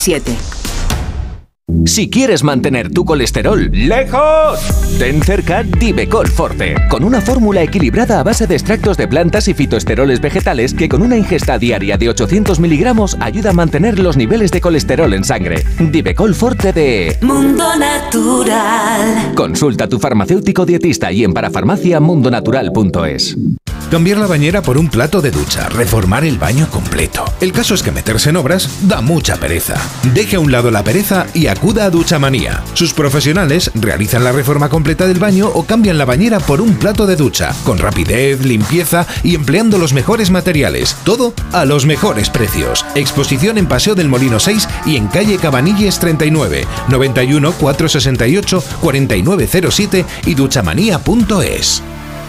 7. Si quieres mantener tu colesterol lejos, ten cerca Divecol Forte, con una fórmula equilibrada a base de extractos de plantas y fitoesteroles vegetales que con una ingesta diaria de 800 miligramos ayuda a mantener los niveles de colesterol en sangre. Divecol Forte de Mundo Natural. Consulta a tu farmacéutico dietista y en parafarmacia.mundonatural.es. Cambiar la bañera por un plato de ducha, reformar el baño completo. El caso es que meterse en obras da mucha pereza. Deje a un lado la pereza y acuda a Duchamanía. Sus profesionales realizan la reforma completa del baño o cambian la bañera por un plato de ducha, con rapidez, limpieza y empleando los mejores materiales. Todo a los mejores precios. Exposición en Paseo del Molino 6 y en calle Cabanilles 39, 91 468 4907 y duchamanía.es.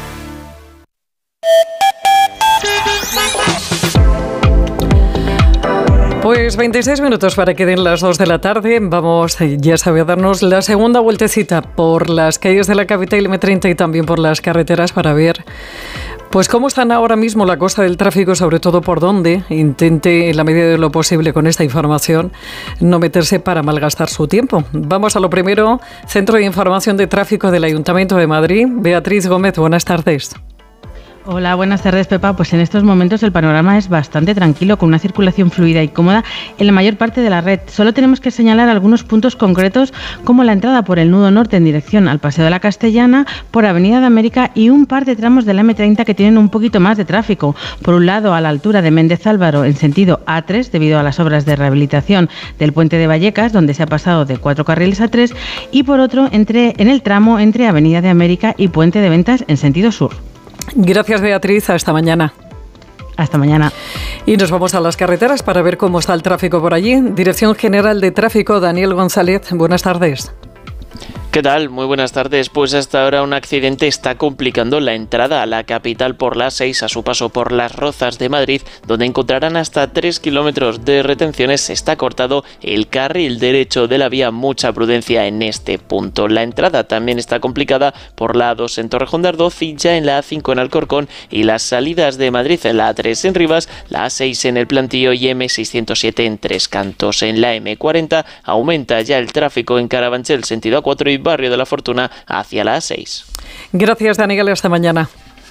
Pues 26 minutos para que den las 2 de la tarde. Vamos, ya sabe, a darnos la segunda vueltecita por las calles de la capital M30 y también por las carreteras para ver pues cómo están ahora mismo la cosa del tráfico, sobre todo por dónde. Intente, en la medida de lo posible, con esta información, no meterse para malgastar su tiempo. Vamos a lo primero, Centro de Información de Tráfico del Ayuntamiento de Madrid. Beatriz Gómez, buenas tardes. Hola, buenas tardes, Pepa. Pues en estos momentos el panorama es bastante tranquilo, con una circulación fluida y cómoda en la mayor parte de la red. Solo tenemos que señalar algunos puntos concretos, como la entrada por el nudo norte en dirección al Paseo de la Castellana, por Avenida de América y un par de tramos de la M30 que tienen un poquito más de tráfico. Por un lado, a la altura de Méndez Álvaro, en sentido A3, debido a las obras de rehabilitación del puente de Vallecas, donde se ha pasado de 4 carriles a 3, y por otro, en el tramo entre Avenida de América y Puente de Ventas, en sentido sur. Gracias, Beatriz. Hasta mañana. Hasta mañana. Y nos vamos a las carreteras para ver cómo está el tráfico por allí. Dirección General de Tráfico, Daniel González. Buenas tardes. ¿Qué tal? Muy buenas tardes. Pues hasta ahora un accidente está complicando la entrada a la capital por la 6 a su paso por Las Rozas de Madrid, donde encontrarán hasta 3 kilómetros de retenciones. Está cortado el carril derecho de la vía, mucha prudencia en este punto. La entrada también está complicada por la A2 en Torrejón de Ardoz y ya en la A5 en Alcorcón, y las salidas de Madrid en la A3 en Rivas, la A6 en El Plantío y M607 en Tres Cantos. En la M40 aumenta ya el tráfico en Carabanchel sentido A4 y Barrio de la Fortuna hacia la A6. Gracias, Daniel. Hasta mañana.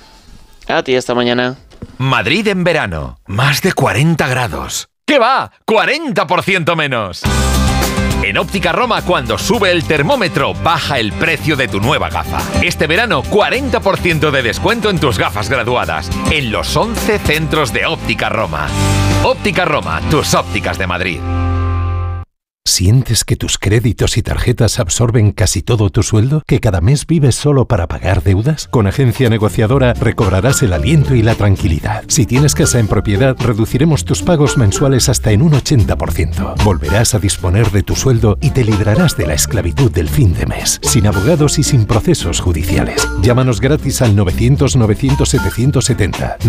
A ti, hasta mañana. Madrid en verano. Más de 40 grados. ¿Qué va? ¡40% menos! En Óptica Roma, cuando sube el termómetro, baja el precio de tu nueva gafa. Este verano, 40% de descuento en tus gafas graduadas. En los 11 centros de Óptica Roma. Óptica Roma, tus ópticas de Madrid. ¿Sientes que tus créditos y tarjetas absorben casi todo tu sueldo? ¿Que cada mes vives solo para pagar deudas? Con Agencia Negociadora recobrarás el aliento y la tranquilidad. Si tienes casa en propiedad, reduciremos tus pagos mensuales hasta en un 80%. Volverás a disponer de tu sueldo y te librarás de la esclavitud del fin de mes, sin abogados y sin procesos judiciales. Llámanos gratis al 900-900-770,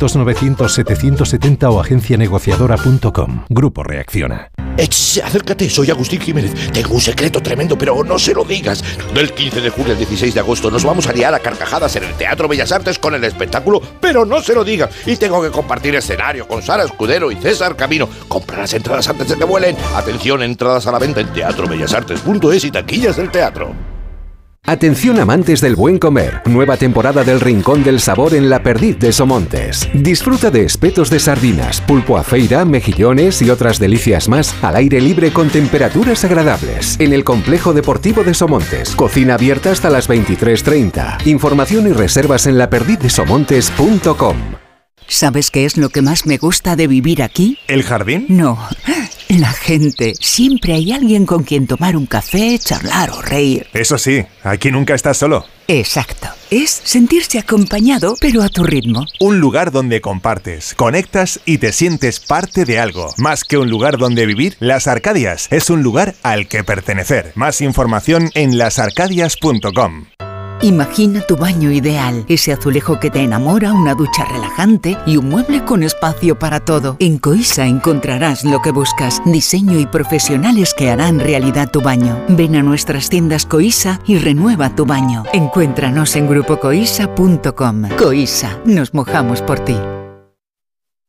900-900-770 o agencianegociadora.com. Grupo Reacciona. Acércate, soy Agustín Jiménez. Tengo un secreto tremendo, pero no se lo digas. Del 15 de julio al 16 de agosto nos vamos a liar a carcajadas en el Teatro Bellas Artes con el espectáculo, pero no se lo digas. Y tengo que compartir escenario con Sara Escudero y César Camino. Compra las entradas antes de que vuelen. Atención, entradas a la venta en teatrobellasartes.es y taquillas del teatro. Atención amantes del buen comer, nueva temporada del Rincón del Sabor en La Perdiz de Somontes. Disfruta de espetos de sardinas, pulpo a feira, mejillones y otras delicias más al aire libre con temperaturas agradables. En el Complejo Deportivo de Somontes, cocina abierta hasta las 23:30. Información y reservas en laperdizdesomontes.com. ¿Sabes qué es lo que más me gusta de vivir aquí? ¿El jardín? No, la gente. Siempre hay alguien con quien tomar un café, charlar o reír. Eso sí, aquí nunca estás solo. Exacto. Es sentirse acompañado, pero a tu ritmo. Un lugar donde compartes, conectas y te sientes parte de algo. Más que un lugar donde vivir, Las Arcadias es un lugar al que pertenecer. Más información en lasarcadias.com. Imagina tu baño ideal, ese azulejo que te enamora, una ducha relajante y un mueble con espacio para todo. En Coisa encontrarás lo que buscas, diseño y profesionales que harán realidad tu baño. Ven a nuestras tiendas Coisa y renueva tu baño. Encuéntranos en grupocoisa.com. Coisa, nos mojamos por ti.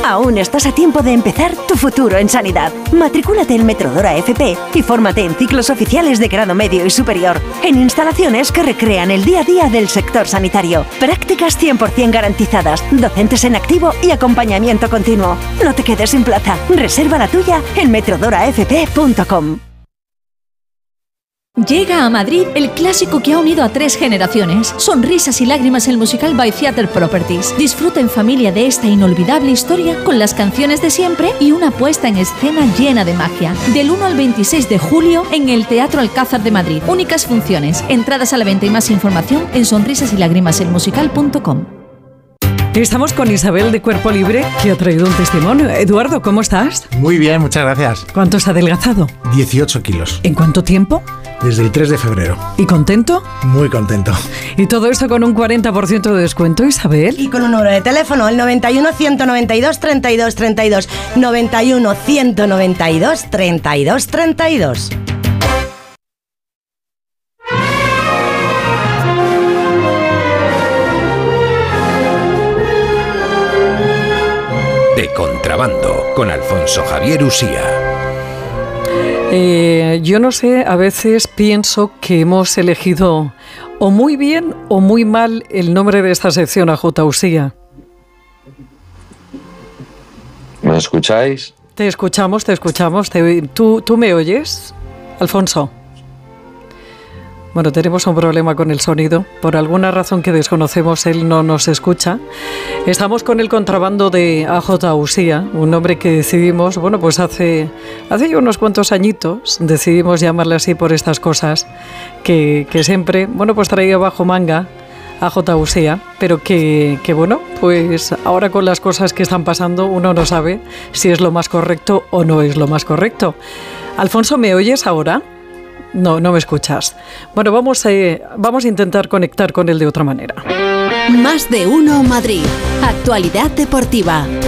Aún estás a tiempo de empezar tu futuro en sanidad. Matricúlate en Metrodora FP y fórmate en ciclos oficiales de grado medio y superior, en instalaciones que recrean el día a día del sector sanitario. Prácticas 100% garantizadas, docentes en activo y acompañamiento continuo. No te quedes sin plaza. Reserva la tuya en metrodorafp.com. Llega a Madrid el clásico que ha unido a 3 generaciones. Sonrisas y lágrimas, el musical by Theatre Properties. Disfruta en familia de esta inolvidable historia con las canciones de siempre y una puesta en escena llena de magia. Del 1 al 26 de julio en el Teatro Alcázar de Madrid. Únicas funciones. Entradas a la venta y más información en sonrisasylágrimaselmusical.com. Estamos con Isabel de Cuerpo Libre, que ha traído un testimonio. Eduardo, ¿cómo estás? Muy bien, muchas gracias. ¿Cuánto has adelgazado? 18 kilos. ¿En cuánto tiempo? Desde el 3 de febrero. ¿Y contento? Muy contento. Y todo esto con un 40% de descuento, Isabel. Y con un número de teléfono, el 91-192-32-32. 91-192-32-32. De Contrabando, con Alfonso Javier Usía. Yo no sé, a veces pienso que hemos elegido o muy bien o muy mal el nombre de esta sección, AJ Usía. ¿Me escucháis? Te escuchamos. ¿Tú me oyes, Alfonso? Bueno, tenemos un problema con el sonido. Por alguna razón que desconocemos, él no nos escucha. Estamos con el contrabando de AJ Usía, un nombre que decidimos, bueno, pues hace ya unos cuantos añitos, decidimos llamarle así por estas cosas que siempre, bueno, pues traía bajo manga AJ Usía, pero que bueno, pues ahora con las cosas que están pasando, uno no sabe si es lo más correcto o no es lo más correcto. Alfonso, ¿me oyes ahora? No me escuchas. Bueno, vamos a intentar conectar con él de otra manera. Más de uno Madrid. Actualidad deportiva.